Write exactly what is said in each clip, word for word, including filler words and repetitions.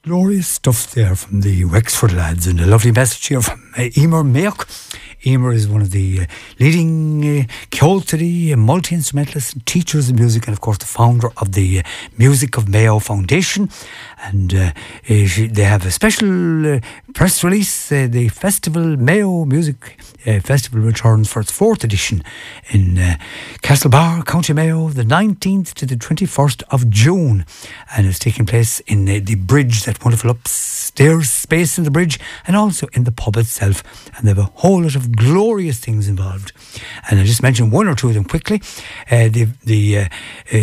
Glorious stuff there from the Wexford lads, and a lovely message here from uh, Emer Mayock. Emer is one of the uh, leading uh, Ceoltary uh, multi-instrumentalists and teachers of music, and of course the founder of the uh, Music of Mayo Foundation. And uh, uh, she, they have a special uh, press release. Uh, the Festival Mayo Music uh, Festival returns for its fourth edition in uh, Castlebar, County Mayo, the nineteenth to the twenty-first of June, and it's taking place in uh, the bridge, that wonderful upstairs space in the bridge, and also in the pub itself. And they have a whole lot of glorious things involved. And I just mentioned one or two of them quickly. Uh, the the uh, uh,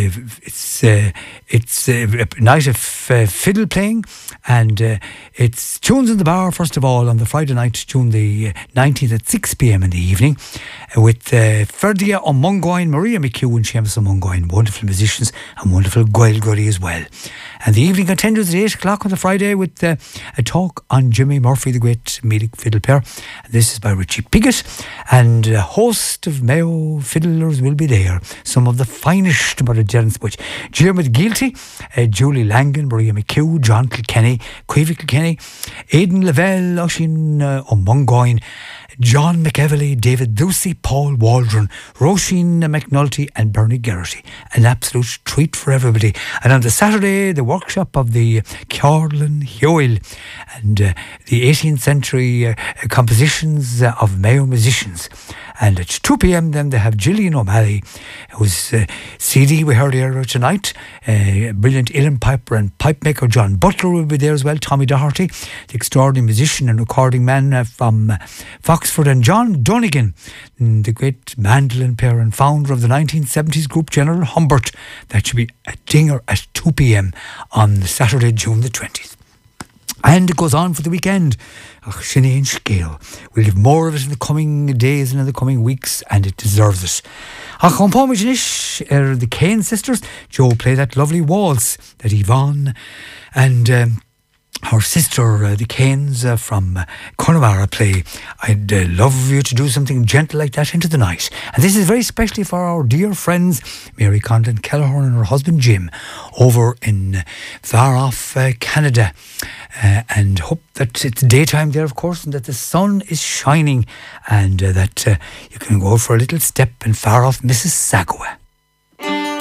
it's uh, it's uh, a night of uh, fiddle playing, and uh, it's Tunes in the Bar first of all on the Friday night, June the nineteenth at six p.m. in the evening, uh, with uh, Ferdia O'Mungoyne, Maria McHugh and Seamus O'Mungoyne, wonderful musicians and wonderful Gael Gully as well. And the evening continues at eight o'clock on the Friday with uh, a talk on Jimmy Murphy, the great Mealig fiddle player. And this is by Richie Piggott, and a host of Mayo fiddlers will be there. Some of the finest about a Gerrans, which Diarmuid Guilty, uh, Julie Langan, Maria McHugh, John Kilkenny, Queevy Kilkenny, Aidan Lavelle, Oisin uh, O'Mungoyne, John McEvely, David Lucy, Paul Waldron, Roisin McNulty and Bernie Geraghty. An absolute treat for everybody. And on the Saturday, the workshop of the Cearlan Hewil and uh, the eighteenth century uh, compositions uh, of Mayo musicians. And at two p.m. then they have Gillian O'Malley, whose uh, C D we heard earlier tonight. Uh, brilliant uilleann piper and pipe maker John Butler will be there as well. Tommy Doherty, the extraordinary musician and recording man uh, from uh, Foxford, and John Donegan, the great mandolin player and founder of the nineteen seventies group General Humbert. That should be a dinger at two p.m. on Saturday, June the twentieth. And it goes on for the weekend. Ach, Sinead Scale. We'll have more of it in the coming days and in the coming weeks, and it deserves it. Ach, on Pomaginish, er the Kane sisters. Joe play that lovely waltz that Yvonne and um, her sister, uh, the Kanes uh, from uh, Connemara play. I'd uh, love you to do something gentle like that into the night. And this is very specially for our dear friends Mary Condon Kelleher and her husband Jim over in uh, far off uh, Canada. Uh, and hope that it's daytime there, of course, and that the sun is shining, and uh, that uh, you can go for a little step in far off Mississauga.